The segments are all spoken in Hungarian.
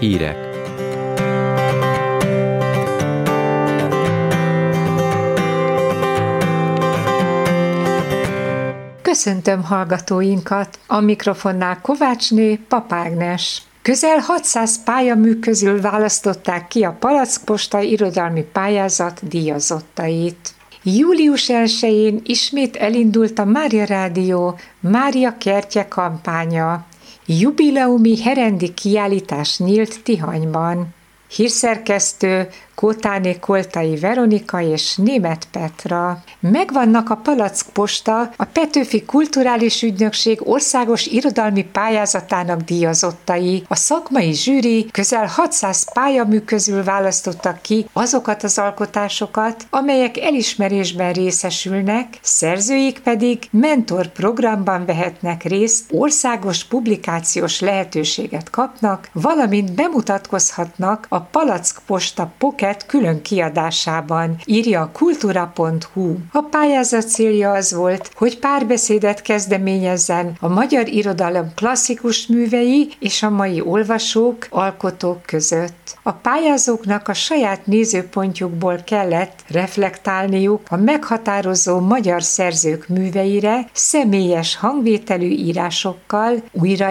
Hírek. Köszöntöm hallgatóinkat! A mikrofonnál Kovácsné, Pap Ágnes. Közel 600 pályamű közül választották ki a Palackposta irodalmi pályázat díjazottait. Július 1-én ismét elindult a Mária Rádió Mária Kertje kampánya. Jubileumi herendi kiállítás nyílt Tihanyban. Hírszerkesztő Kótáné Koltai Veronika és Németh Petra. Megvannak a Palackposta, a Petőfi Kulturális Ügynökség országos irodalmi pályázatának díjazottai. A szakmai zsűri közel 600 pályamű közül választottak ki azokat az alkotásokat, amelyek elismerésben részesülnek, szerzőik pedig mentorprogramban vehetnek részt, országos publikációs lehetőséget kapnak, valamint bemutatkozhatnak a Palackposta Pocket külön kiadásában, írja a kultura.hu. A pályázat célja az volt, hogy párbeszédet kezdeményezzen a magyar irodalom klasszikus művei és a mai olvasók, alkotók között. A pályázóknak a saját nézőpontjukból kellett reflektálniuk a meghatározó magyar szerzők műveire személyes hangvételű írásokkal,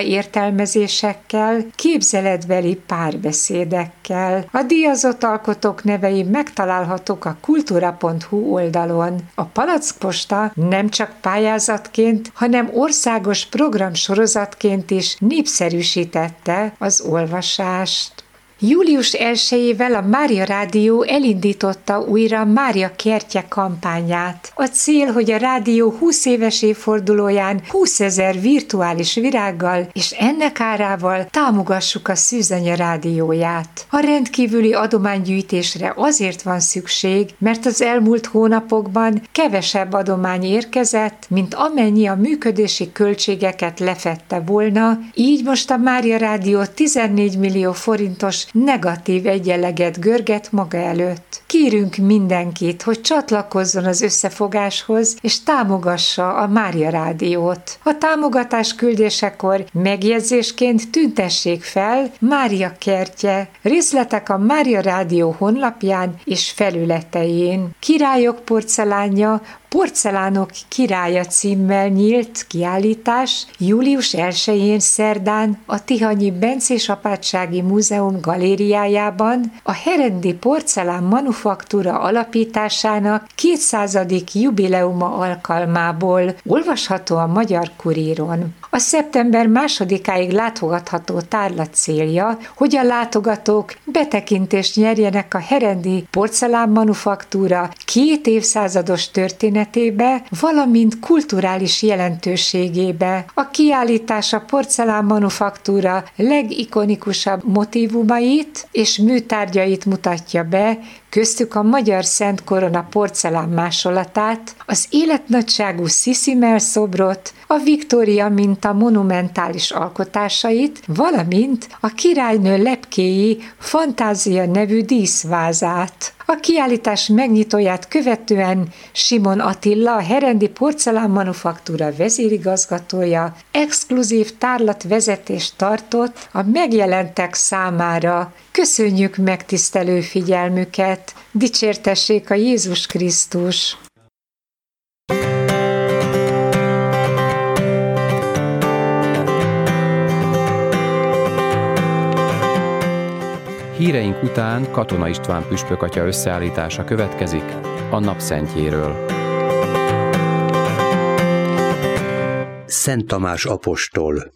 újraértelmezésekkel, képzeletbeli párbeszédekkel. A díjazott alkotók nevei megtalálhatók a kultura.hu oldalon. A Palackposta nem csak pályázatként, hanem országos programsorozatként is népszerűsítette az olvasást. Július 1-ével a Mária Rádió elindította újra Mária Kertje kampányát. A cél, hogy a rádió 20 éves évfordulóján 20 000 virtuális virággal és ennek árával támogassuk a Szűzanya rádióját. A rendkívüli adománygyűjtésre azért van szükség, mert az elmúlt hónapokban kevesebb adomány érkezett, mint amennyi a működési költségeket lefedte volna, így most a Mária Rádió 14 millió forintos negatív egyenleget görget maga előtt. Kérünk mindenkit, hogy csatlakozzon az összefogáshoz, és támogassa a Mária Rádiót. A támogatás küldésekor megjegyzésként tüntessék fel Mária Kertje. Részletek a Mária Rádió honlapján és felületein. Királyok porcelánja, Porcelánok királya címmel nyílt kiállítás július 1-én szerdán a Tihanyi Bencés Apátsági Múzeum galériájában a herendi porcelán manufaktúra alapításának 200. jubileuma alkalmából olvasható a Magyar Kuríron. A szeptember 2-áig látogatható tárlat célja, hogy a látogatók betekintést nyerjenek a herendi porcelán manufaktúra 2 évszázados történetébe, valamint kulturális jelentőségébe. A kiállítás a porcelán manufaktúra legikonikusabb motívumait és műtárgyait mutatja be, köztük a Magyar Szent Korona porcelán másolatát, az életnagyságú Sziszimel szobrot, a Viktória minta monumentális alkotásait, valamint a királynő lepkéi Fantázia nevű díszvázát. A kiállítás megnyitóját követően Simon Attila, a herendi porcelán manufaktúra vezérigazgatója exkluzív tárlatvezetést tartott a megjelentek számára. Köszönjük megtisztelő figyelmüket! Dicsértessék a Jézus Krisztus! Híreink után Katona István püspökatya összeállítása következik a napszentjéről. Szent Tamás apostol.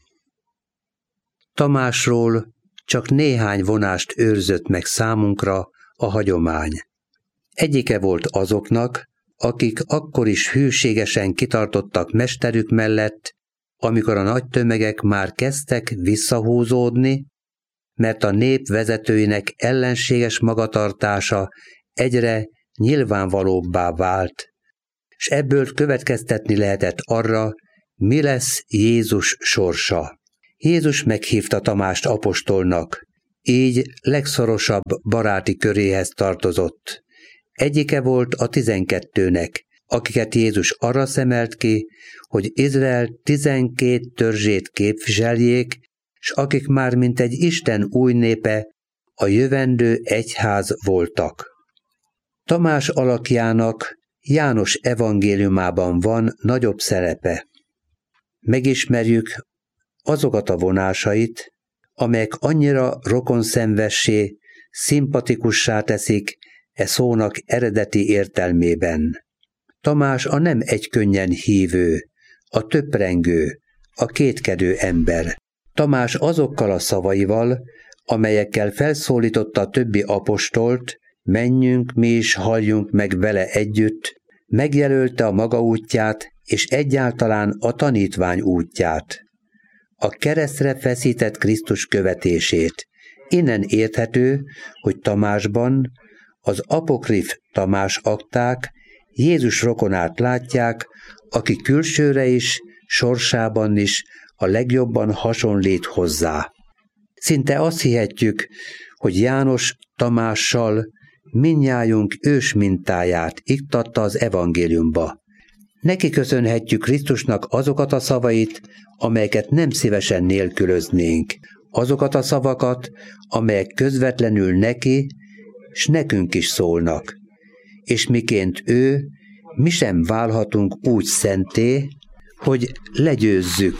Tamásról csak néhány vonást őrzött meg számunkra a hagyomány. Egyike volt azoknak, akik akkor is hűségesen kitartottak mesterük mellett, amikor a nagy tömegek már kezdtek visszahúzódni, mert a nép vezetőinek ellenséges magatartása egyre nyilvánvalóbbá vált, s ebből következtetni lehetett arra, mi lesz Jézus sorsa. Jézus meghívta Tamást apostolnak, így legszorosabb baráti köréhez tartozott. Egyike volt a 12-nek, akiket Jézus arra szemelt ki, hogy Izrael 12 törzsét képviseljék, s akik már mint egy Isten új népe, a jövendő egyház voltak. Tamás alakjának János evangéliumában van nagyobb szerepe. Megismerjük azokat a vonásait, amelyek annyira rokonszenvessé, szimpatikussá teszik e szónak eredeti értelmében. Tamás a nem egykönnyen hívő, a töprengő, a kétkedő ember. Tamás azokkal a szavaival, amelyekkel felszólította a többi apostolt, menjünk mi is, halljunk meg vele együtt, megjelölte a maga útját, és egyáltalán a tanítvány útját. A keresztre feszített Krisztus követését. Innen érthető, hogy Tamásban az apokrif Tamás akták Jézus rokonát látják, aki külsőre is, sorsában is a legjobban hasonlít hozzá. Szinte azt hihetjük, hogy János Tamással mindnyájunk ős mintáját iktatta az evangéliumba. Neki köszönhetjük Krisztusnak azokat a szavait, amelyeket nem szívesen nélkülöznénk, azokat a szavakat, amelyek közvetlenül neki, s nekünk is szólnak. És miként ő, mi sem válhatunk úgy szenté, hogy legyőzzük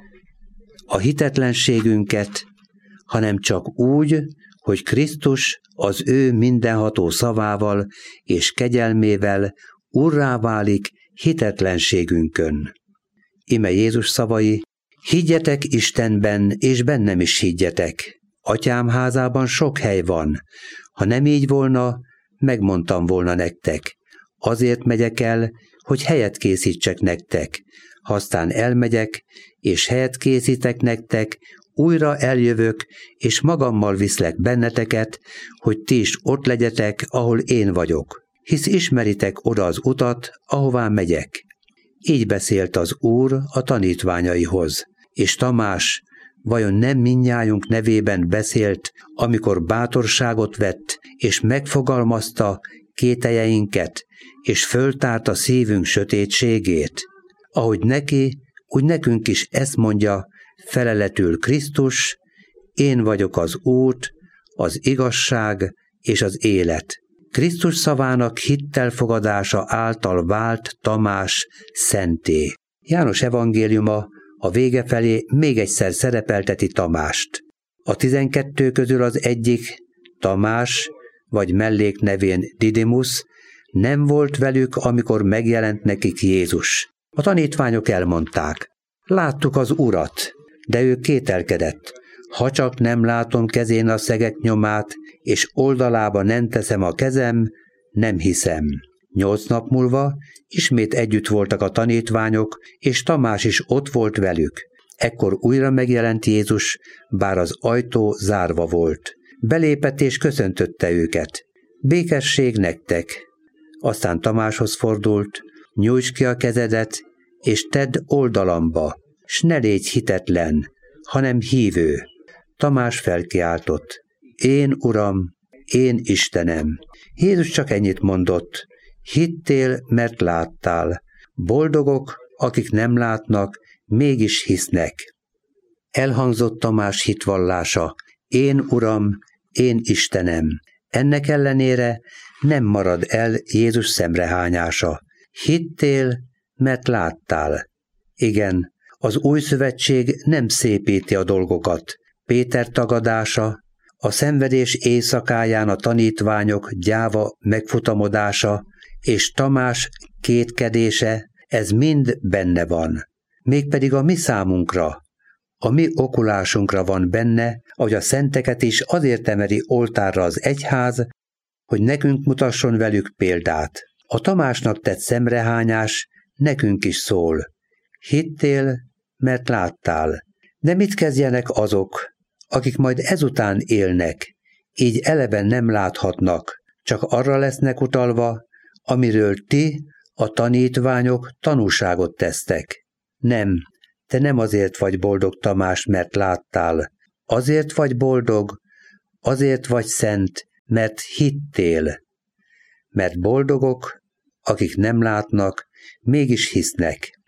a hitetlenségünket, hanem csak úgy, hogy Krisztus az ő mindenható szavával és kegyelmével urrá válik hitetlenségünkön. Ime Jézus szavai: higgyetek Istenben, és bennem is higgyetek. Atyám házában sok hely van. Ha nem így volna, megmondtam volna nektek. Azért megyek el, hogy helyet készítsek nektek. Ha aztán elmegyek, és helyet készítek nektek, újra eljövök, és magammal viszlek benneteket, hogy ti is ott legyetek, ahol én vagyok. Hisz ismeritek oda az utat, ahová megyek. Így beszélt az Úr a tanítványaihoz. És Tamás vajon nem mindnyájunk nevében beszélt, amikor bátorságot vett, és megfogalmazta kételjeinket, és föltárta szívünk sötétségét? Ahogy neki, úgy nekünk is ezt mondja feleletül Krisztus: én vagyok az út, az igazság és az élet. Krisztus szavának hittel fogadása által vált Tamás szenté. János evangéliuma a vége felé még egyszer szerepelteti Tamást. A 12 közül az egyik, Tamás, vagy melléknevén Didimus, nem volt velük, amikor megjelent nekik Jézus. A tanítványok elmondták: láttuk az Urat, de ő kételkedett. Ha csak nem látom kezén a szegek nyomát, és oldalába nem teszem a kezem, nem hiszem. 8 nap múlva ismét együtt voltak a tanítványok, és Tamás is ott volt velük. Ekkor újra megjelent Jézus, bár az ajtó zárva volt. Belépett és köszöntötte őket. Békesség nektek! Aztán Tamáshoz fordult: nyújtsd ki a kezedet, és tedd oldalamba, s ne légy hitetlen, hanem hívő. Tamás felkiáltott: én Uram, én Istenem. Jézus csak ennyit mondott: hittél, mert láttál. Boldogok, akik nem látnak, mégis hisznek. Elhangzott Tamás hitvallása: én Uram, én Istenem. Ennek ellenére nem marad el Jézus szemrehányása. Hittél, mert láttál. Igen, az új szövetség nem szépíti a dolgokat. Péter tagadása, a szenvedés éjszakáján a tanítványok gyáva megfutamodása és Tamás kétkedése, ez mind benne van. Mégpedig a mi számunkra, a mi okulásunkra van benne, ahogy a szenteket is azért emeli oltárra az egyház, hogy nekünk mutasson velük példát. A Tamásnak tett szemrehányás nekünk is szól. Hittél, mert láttál. De mit kezdjenek azok, akik majd ezután élnek, így eleve nem láthatnak, csak arra lesznek utalva, amiről ti, a tanítványok tanúságot tesztek? Nem, te nem azért vagy boldog, Tamás, mert láttál. Azért vagy boldog, azért vagy szent, mert hittél. Mert boldogok, akik nem látnak, mégis hisznek.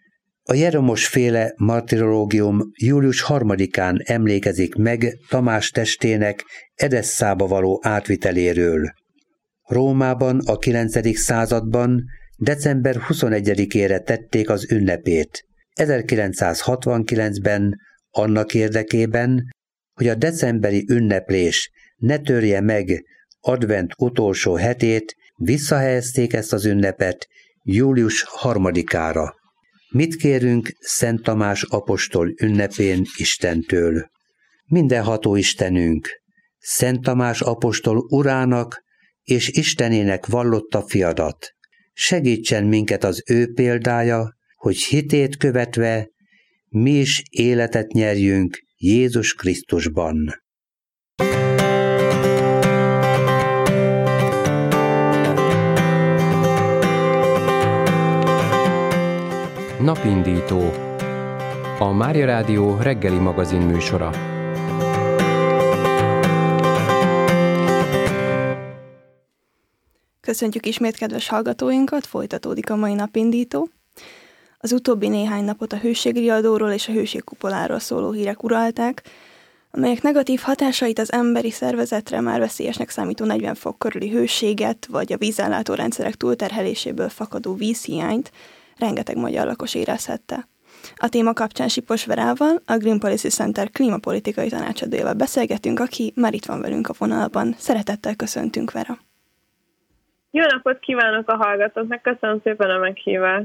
A Jeromos-féle martirológium július 3-án emlékezik meg Tamás testének Edesszába való átviteléről. Rómában a 9. században december 21-ére tették az ünnepét. 1969-ben annak érdekében, hogy a decemberi ünneplés ne törje meg advent utolsó hetét, visszahelyezték ezt az ünnepet július 3-ára. Mit kérünk Szent Tamás apostol ünnepén Istentől? Mindenható Istenünk, Szent Tamás apostol urának és Istenének vallotta fiadat. Segítsen minket az ő példája, hogy hitét követve mi is életet nyerjünk Jézus Krisztusban. Napindító. A Mária Rádió reggeli magazin műsora. Köszöntjük ismét kedves hallgatóinkat, folytatódik a mai napindító. Az utóbbi néhány napot a hőségriadóról és a hőségkupoláról szóló hírek uralták, amelyek negatív hatásait az emberi szervezetre már veszélyesnek számító 40 fok körüli hőséget, vagy a vízellátórendszerek túlterheléséből fakadó vízhiányt rengeteg magyar lakos érezhette. A téma kapcsán Sipos Verával, a Green Policy Center klímapolitikai tanácsadójával beszélgetünk, aki már itt van velünk a vonalban. Szeretettel köszöntünk, Vera. Jó napot kívánok a hallgatóknak, köszönöm szépen a meghívást.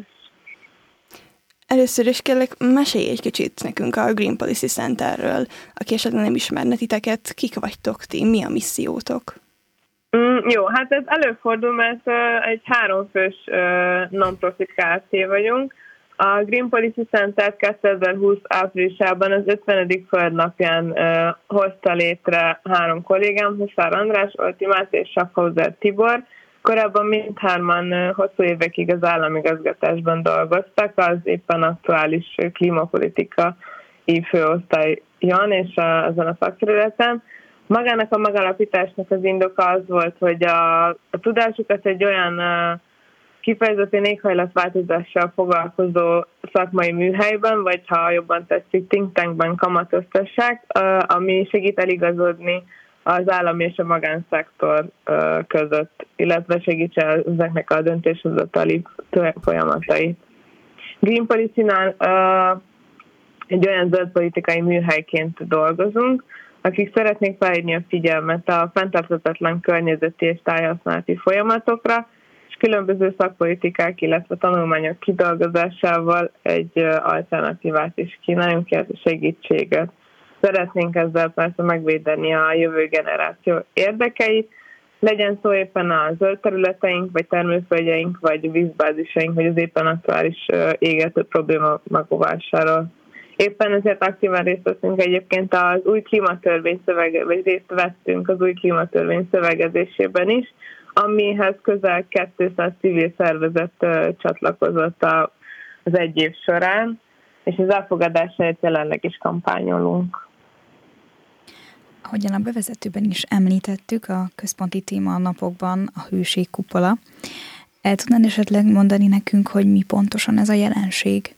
Először is kérlek, mesélj egy kicsit nekünk a Green Policy Centerről, aki esetleg nem ismerne titeket, kik vagytok ti, mi a missziótok? Jó, hát ez előfordul, mert egy 3 fős non-profit Kft. Vagyunk. A Green Policy Center 2020 áprilisában az 50. földnapján hozta létre 3 kollégám, Huszár András, Olti Máté és Schaffhauser Tibor. Korábban mindhárman hosszú évekig az államigazgatásban dolgoztak, az éppen aktuális klímapolitikai főosztályon és ezen a szakterületen. Magának a megalapításnak az indoka az volt, hogy a tudásukat egy olyan kifejezetten éghajlatváltozással foglalkozó szakmai műhelyben, vagy ha jobban tetszik, think tankben kamatoztassák, ami segít eligazodni az állami és a magánszektor között, illetve segítse ezeknek a döntéshozatali folyamatait. Green Policy-nál egy olyan zöld politikai műhelyként dolgozunk, akik szeretnék felhívni a figyelmet a fenntarthatatlan környezeti és tájhasználati folyamatokra, és különböző szakpolitikák, illetve tanulmányok kidolgozásával egy alternatívát is kínáljunk, illetve segítséget. Szeretnénk ezzel persze megvédeni a jövő generáció érdekeit, legyen szó éppen a zöld területeink, vagy termőföldjeink, vagy vízbázisaink, vagy az éppen aktuális égető probléma megóvásáról. Éppen ezért aktívan részt veszünk egyébként az új klímatörvény vagy részt vettünk az új klímatörvény szövegezésében is, amihez közel 200 civil szervezet csatlakozott az egy év során, és az elfogadásáért jelenleg is kampányolunk. Ahogyan a bevezetőben is említettük, a központi téma a napokban a hőségkupola. El tudnád esetleg mondani nekünk, hogy mi pontosan ez a jelenség?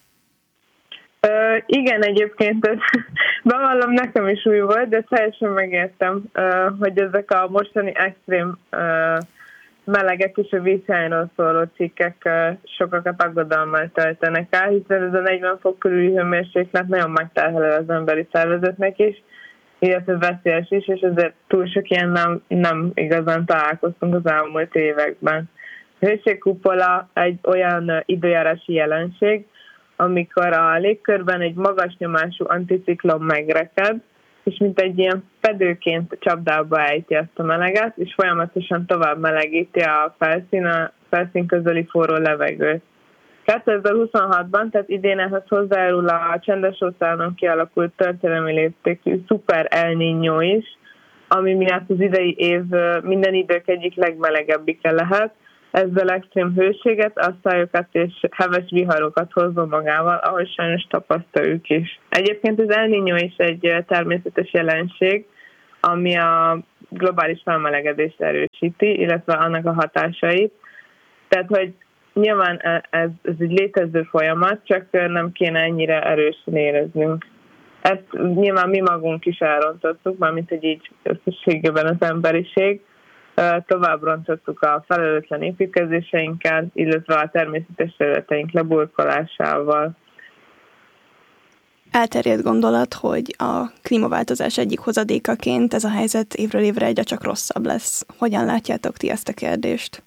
Igen, egyébként bevallom, nekem is új volt, de teljesen megértem, hogy ezek a mostani extrém melegek és a vízhiányról szóló cikkek sokakat aggodalmal töltenek el, hiszen ez a 40 fok körüli hőmérséklet nagyon megterhelő az emberi szervezetnek is, illetve veszélyes is, és ezért túl sok ilyen nem igazán találkoztunk az elmúlt években. A hőségkupola egy olyan időjárási jelenség, amikor a légkörben egy magas nyomású anticiklon megreked, és mint egy ilyen fedőként csapdába ejti ezt a meleget, és folyamatosan tovább melegíti a felszín közeli forró levegőt. 2026-ban, tehát idén ehhez hozzájárul a Csendes-óceánon kialakult történelmi léptékű szuper El Niño is, ami miatt az idei év minden idők egyik legmelegebbike lehet. Ezzel extrém hőséget, asszályokat és heves viharokat hozva magával, ahogy sajnos tapasztaljuk is. Egyébként az El Niño is egy természetes jelenség, ami a globális felmelegedést erősíti, illetve annak a hatásait. Tehát, hogy nyilván ez egy létező folyamat, csak nem kéne ennyire erősen éreznünk. Ezt nyilván mi magunk is elrontottuk, mármint hogy így összességében az emberiség. Tovább rontottuk a felelőtlen építkezéseinket, illetve a természetes területeink leburkolásával. Elterjedt gondolat, hogy a klímaváltozás egyik hozadékaként ez a helyzet évről évre egyre csak rosszabb lesz. Hogyan látjátok ti ezt a kérdést?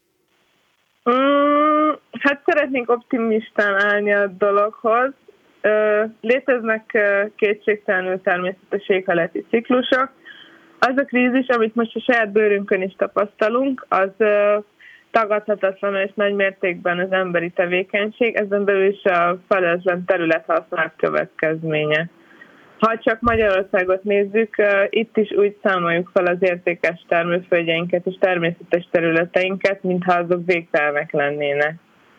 Hát szeretnénk optimistán állni a dologhoz. Léteznek kétségtelenül természetes éghajlati ciklusok. Az a krízis, amit most a saját bőrünkön is tapasztalunk, az tagadhatatlan és nagy mértékben az emberi tevékenység, ezen belül is a felelőtlen területhasználat következménye. Ha csak Magyarországot nézzük, itt is úgy számoljuk fel az értékes termőföldjeinket és természetes területeinket, mintha azok végtelenek lennének.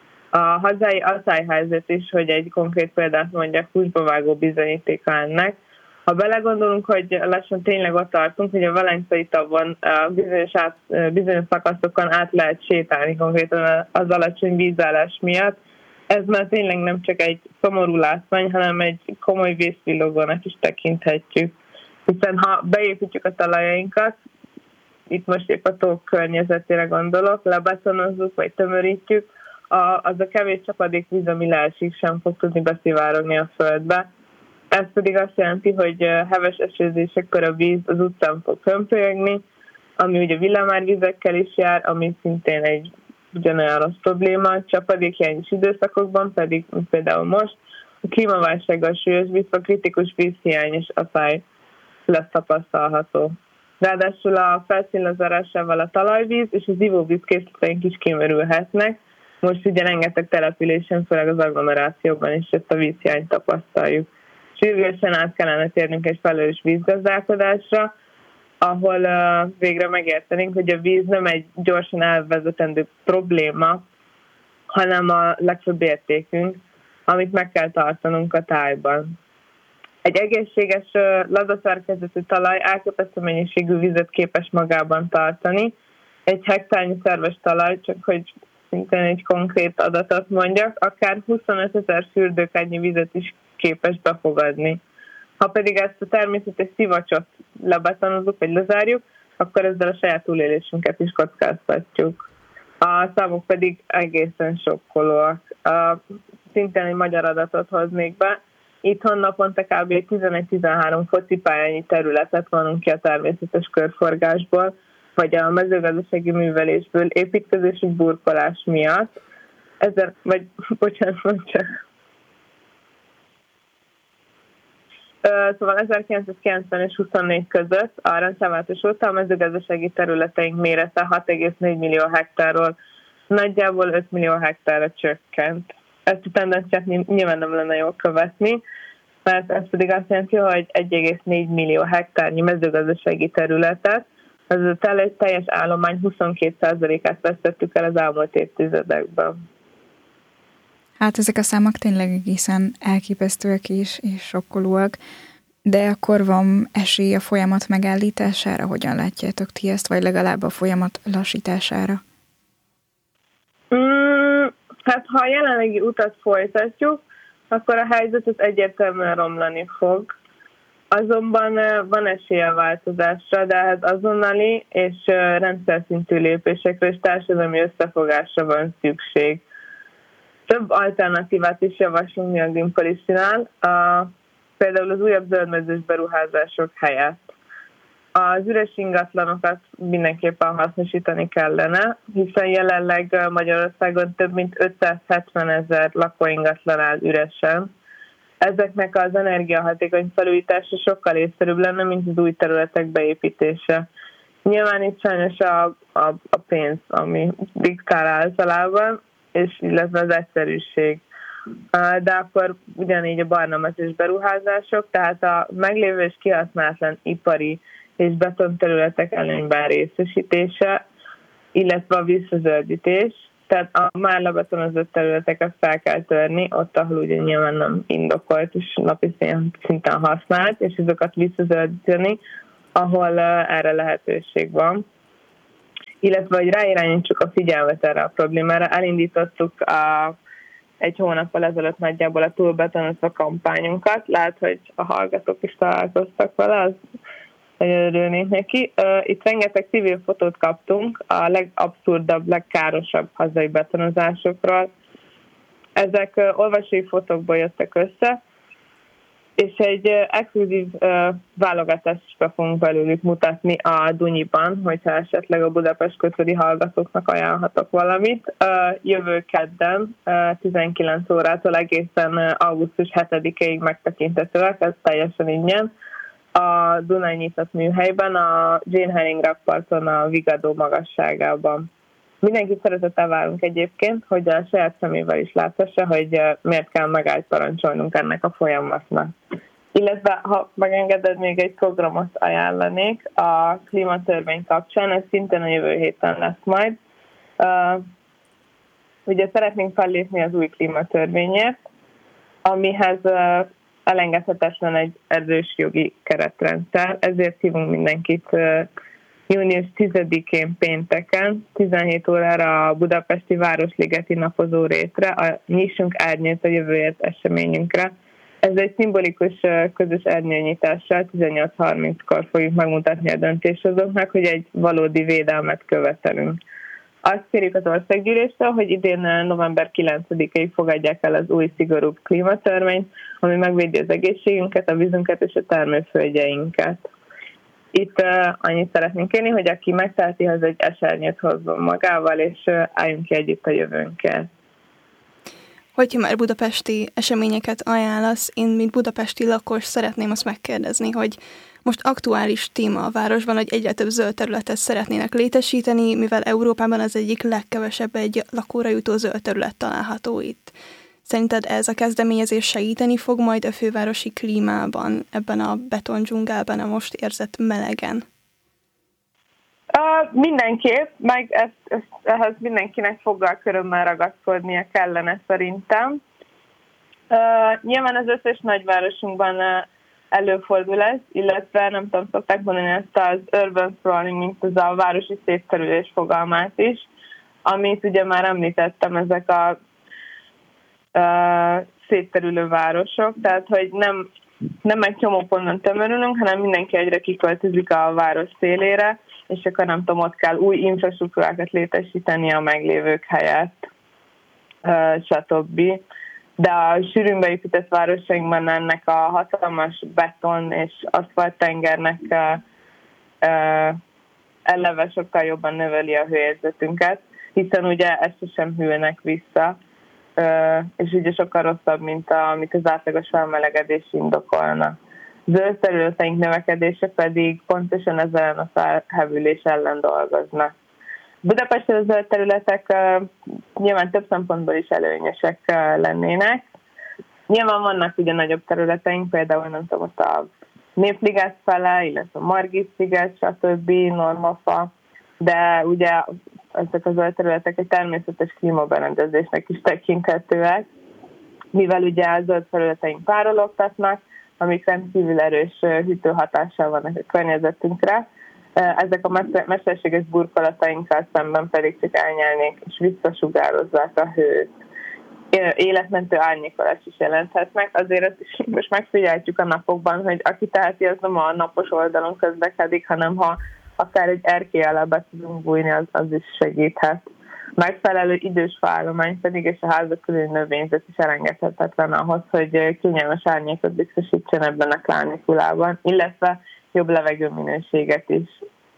A hazai asszályhelyzet is, hogy egy konkrét példát mondjak, húsba vágó bizonyítéka ennek. Ha belegondolunk, hogy lassan tényleg ott tartunk, hogy a Velencei tavon bizonyos szakaszokon át lehet sétálni konkrétan az alacsony vízállás miatt, ez már tényleg nem csak egy szomorú látvány, hanem egy komoly vészvillogónak is tekinthetjük. Hiszen ha beépítjük a talajainkat, itt most épp a tók környezetére gondolok, lebetonozzuk vagy tömörítjük, az a kevés csapadékvíz, ami leesik, sem fog tudni beszivárogni a földbe. Ez pedig azt jelenti, hogy heves esőzésekkor a víz az utcán fog hömpölyögni, ami ugye villámárvizekkel is jár, ami szintén egy ugyanolyan rossz probléma. Csapadékhiányos időszakokban pedig, például most, a klímaválsággal súlyosbítva kritikus vízhiány és asszály lesz tapasztalható. Ráadásul a felszínlazárásával a talajvíz és az ivóvíz készleteink is kimerülhetnek. Most ugye rengeteg településen, főleg az agglomerációban is ezt a vízhiányt tapasztaljuk. Sürgősen át kellene térnünk egy felelős vízgazdálkodásra, ahol végre megértenénk, hogy a víz nem egy gyorsan elvezetendő probléma, hanem a legfőbb értékünk, amit meg kell tartanunk a tájban. Egy egészséges, lazaszerkezetű talaj elképesztő mennyiségű vizet képes magában tartani. Egy hektárnyi szerves talaj, csak hogy szintén egy konkrét adatot mondjak, akár 25 000 fürdőkádnyi vizet is képes befogadni. Ha pedig ezt a természetes szivacsot lebetonozunk, vagy lezárjuk, akkor ezzel a saját túlélésünket is kockáztatjuk. A számok pedig egészen sokkolóak. Szintén egy magyar adatot hoznék be. Itthon naponta kb. 11-13 focipályányi területet vonunk ki a természetes körforgásból, vagy a mezőgazdasági művelésből építkezési burkolás miatt. Szóval 1990 és 24 között a rendszerváltás óta a mezőgazdasági területeink mérete 6,4 millió hektárról nagyjából 5 millió hektárra csökkent. Ezt a tendenciát nyilván nem lenne jól követni, mert ez pedig azt jelenti, hogy 1,4 millió hektárnyi mezőgazdasági területet, az a teljes állomány 22%-át vesztettük el az elmúlt évtizedekben. Hát ezek a számok tényleg egészen elképesztőek és sokkolóak, de akkor van esély a folyamat megállítására? Hogyan látjátok ti ezt, vagy legalább a folyamat lassítására? Hát ha a jelenlegi utat folytatjuk, akkor a helyzet az egyértelműen romlani fog. Azonban van esély a változásra, de hát azonnali és rendszer szintű lépésekre és társadalmi összefogásra van szükség. Több alternatívát is javaslunk mi a Green Policy-nál, például az újabb zöldmezős beruházások helyett. Az üres ingatlanokat mindenképpen hasznosítani kellene, hiszen jelenleg Magyarországon több mint 570 000 lakóingatlan áll üresen. Ezeknek az energiahatékony felújítása sokkal észszerűbb lenne, mint az új területek beépítése. Nyilván itt sajnos a pénz, ami diktál általában, és illetve az egyszerűség. De akkor ugyanígy a barnamezős beruházások, tehát a meglévő és kihasználatlan ipari és betonterületek előnyben részesítése, illetve a visszazöldítés. Tehát a már lebetonozott területeket fel kell törni, ott, ahol ugye nyilván nem indokolt és napi szinten használt, és ezeket visszazöldíteni, ahol erre lehetőség van. illetve hogy ráirányítsuk a figyelmet erre a problémára. Elindítottuk egy hónappal ezelőtt nagyjából a túlbetonozva kampányunkat. Lehet, hogy a hallgatók is találkoztak vele, az nagyon örülnék neki. Itt rengeteg civil fotót kaptunk a legabszurdabb, legkárosabb hazai betonozásokról. Ezek olvasói fotókból jöttek össze, és egy exkluzív válogatást be fogunk belőlük mutatni a Dunyiban, hogyha esetleg a Budapest kötődi hallgatóknak ajánlhatok valamit. Jövő kedden 19 órától egészen augusztus 7-ig megtekinthetőek, ez teljesen ingyen. A Dunai nyitott műhelyben, a Jane Henning rakparton, a Vigadó magasságában. Mindenkit szeretettel várunk egyébként, hogy a saját szemével is láthassa, hogy miért kell megállt parancsolnunk ennek a folyamatnak. Illetve, ha megengeded, még egy programot ajánlanék a klímatörvény kapcsán, ez szintén a jövő héten lesz majd. Ugye szeretnénk fellépni az új klímatörvényért, amihez elengedhetetlen egy erős jogi keretrendszer, ezért hívunk mindenkit június 10-én pénteken, 17 órára a budapesti Városligeti napozó rétre, a Nyissunk árnyét a jövőért eseményünkre. Ez egy szimbolikus közös árnyényitással 18:30-kor fogjuk megmutatni a döntéshozóknak, hogy egy valódi védelmet követelünk. Azt kérjük az országgyűléstől, hogy idén november 9-ig fogadják el az új szigorú klímatörvényt, ami megvédi az egészségünket, a vízünket és a termőföldjeinket. Itt annyit szeretnénk kérni, hogy aki megteheti, az egy esernyőt hozzon magával, és álljunk ki együtt a jövőnkkel. Hogyha már budapesti eseményeket ajánlasz, én, mint budapesti lakos szeretném azt megkérdezni, hogy most aktuális téma a városban, hogy egyre több zöld területet szeretnének létesíteni, mivel Európában az egyik legkevesebb egy lakóra jutó zöld terület található itt. Szerinted ez a kezdeményezés segíteni fog majd a fővárosi klímában, ebben a betondzsungelben, a most érzett melegen? Mindenképp, meg ehhez mindenkinek foggal körömmel ragaszkodnia kellene szerintem. Nyilván az összes nagyvárosunkban előfordul ez, illetve nem tudom, szokták mondani ezt az urban sprawling, mint az a városi szétterülés fogalmát is, amit ugye már említettem, ezek a szétterülő városok, tehát hogy nem egy csomó ponton tömörülünk, hanem mindenki egyre kiköltözik a város szélére, és akkor nem tudom, ott kell új infrastruktúrákat létesíteni a meglévők helyett, stb. De a sűrűn beépített városainkban ennek a hatalmas beton és aszfalttengernek eleve sokkal jobban növeli a hőérzetünket, hiszen ugye ezt sem hűlnek vissza, és ugye sokkal rosszabb, mint az átlagos felmelegedés indokolna. Zöld területeink növekedése pedig pontosan ezzel a felhevülés ellen dolgoznak. Budapesten a zöld területek nyilván több szempontból is előnyösek lennének. Nyilván vannak ugye nagyobb területeink, például nem tudom, ott a Népliget fele, illetve a Margit-sziget, stb., Normafa, de ugye ezek a zöld területek egy természetes klímaberendezésnek is tekinthetőek, mivel ugye a zöld területeink párologtatnak, amik rendkívül erős hűtőhatással vannak a környezetünkre. Ezek a mesterséges burkolatainkkal szemben pedig csak elnyelnék és visszasugározzák a hőt. Életmentő árnyékolás is jelenthetnek. Azért ezt is most megfigyeltjük a napokban, hogy aki teheti, az nem a napos oldalon közlekedik, hanem ha akár egy erkély alá be tudunk bújni, az is segíthet. Megfelelő idős faállomány pedig és a házak körüli növényzet is elengedhetetlen ahhoz, hogy kényelmes árnyékot biztosítson ebben a kánikulában, illetve jobb levegőminőséget is.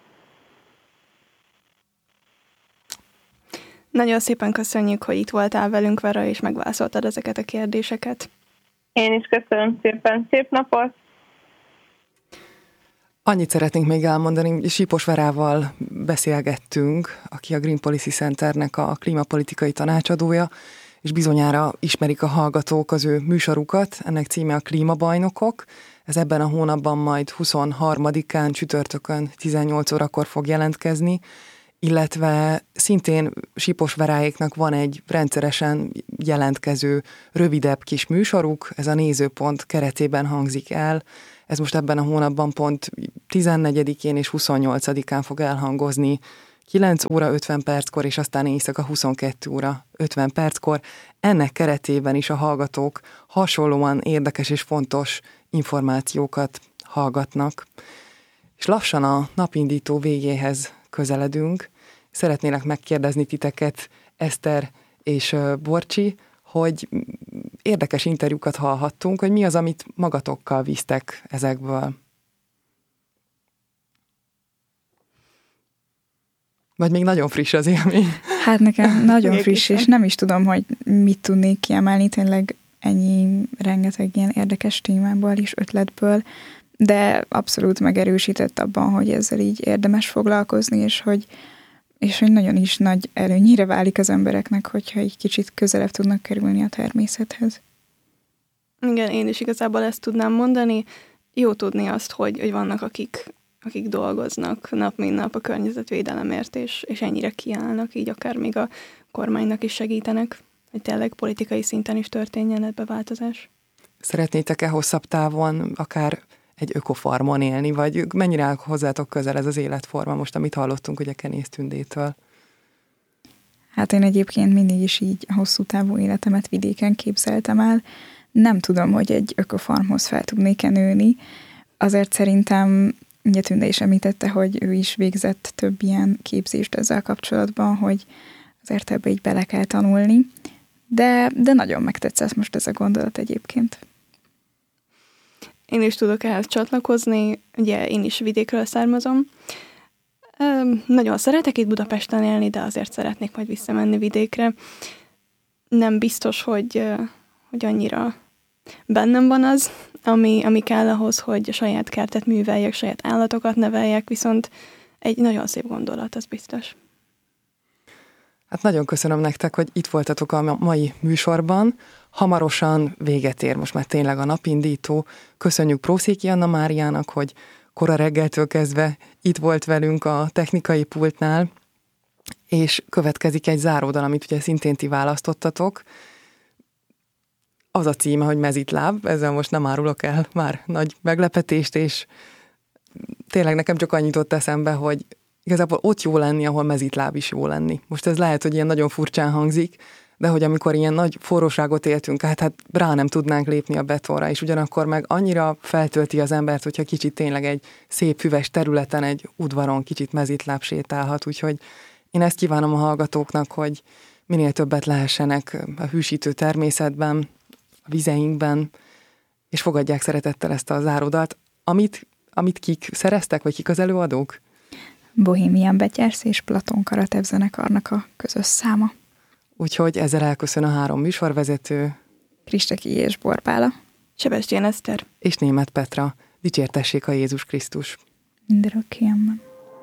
Nagyon szépen köszönjük, hogy itt voltál velünk, Vera, és megválaszoltad ezeket a kérdéseket. Én is köszönöm szépen, szép napot! Annyit szeretnénk még elmondani, Sipos Verával beszélgettünk, aki a Green Policy Centernek a klímapolitikai tanácsadója, és bizonyára ismerik a hallgatók az ő műsorukat, ennek címe a Klímabajnokok. Ez ebben a hónapban majd 23-án csütörtökön 18 órakor fog jelentkezni, illetve szintén Sipos Veráéknak van egy rendszeresen jelentkező, rövidebb kis műsoruk, ez a Nézőpont keretében hangzik el. Ez most ebben a hónapban pont 14-én és 28-án fog elhangozni 9 óra 50 perckor, és aztán éjszaka 22 óra 50 perckor. Ennek keretében is a hallgatók hasonlóan érdekes és fontos információkat hallgatnak. És lassan a napindító végéhez közeledünk. Szeretnélek megkérdezni titeket, Eszter és Borcsi, hogy érdekes interjúkat hallhattunk, hogy mi az, amit magatokkal visztek ezekből. Vagy még nagyon friss az élmény? Hát nekem nagyon friss, és nem is tudom, hogy mit tudnék kiemelni, tényleg ennyi rengeteg ilyen érdekes témából és ötletből, de abszolút megerősített abban, hogy ezzel így érdemes foglalkozni, és hogy nagyon is nagy előnyére válik az embereknek, hogyha egy kicsit közelebb tudnak kerülni a természethez. Igen, én is igazából ezt tudnám mondani. Jó tudni azt, hogy vannak, akik dolgoznak nap mint nap a környezetvédelemért, és ennyire kiállnak, így akár még a kormánynak is segítenek, hogy tényleg politikai szinten is történjen ebbe változás. Szeretnétek-e hosszabb távon akár egy ökofarmon élni, vagy mennyire áll hozzátok közel ez az életforma most, amit hallottunk ugye Kenész Tündétől? Hát én egyébként mindig is így a hosszú távú életemet vidéken képzeltem el. Nem tudom, hogy egy ökofarmhoz fel tudnék-e nőni. Azért szerintem, ugye Tünde is említette, hogy ő is végzett több ilyen képzést ezzel kapcsolatban, hogy azért ebbe így bele kell tanulni. De nagyon megtetszett most ez a gondolat egyébként. Én is tudok ehhez csatlakozni, ugye én is vidékről származom. Nagyon szeretek itt Budapesten élni, de azért szeretnék majd visszamenni vidékre. Nem biztos, hogy annyira bennem van az, ami kell ahhoz, hogy a saját kertet műveljek, saját állatokat neveljek, viszont egy nagyon szép gondolat, az biztos. Hát nagyon köszönöm nektek, hogy itt voltatok a mai műsorban. Hamarosan véget ér most már tényleg a napindító. Köszönjük Prószéki Anna Máriának, hogy kora reggeltől kezdve itt volt velünk a technikai pultnál, és következik egy záródal, amit ugye szintén ti választottatok. Az a címe, hogy Mezitláb, ezzel most nem árulok el már nagy meglepetést, és tényleg nekem csak annyit ott eszembe, hogy igazából ott jó lenni, ahol mezitláb is jó lenni. Most ez lehet, hogy ilyen nagyon furcsán hangzik, de hogy amikor ilyen nagy forróságot éltünk át, hát rá nem tudnánk lépni a betonra, és ugyanakkor meg annyira feltölti az embert, hogyha kicsit tényleg egy szép füves területen, egy udvaron kicsit mezitláb sétálhat, úgyhogy én ezt kívánom a hallgatóknak, hogy minél többet lehessenek a hűsítő természetben, a vizeinkben, és fogadják szeretettel ezt a záródalt, amit kik szereztek, vagy kik az előadók? Bohemian Betyársz és Platon Karatev zenekarnak a közös száma. Úgyhogy ezzel elköszön a 3 műsorvezető. Kristeki és Borbála. Sebestyén Eszter. És Németh Petra. Dicsértessék a Jézus Krisztus. Mindörökké. Amen.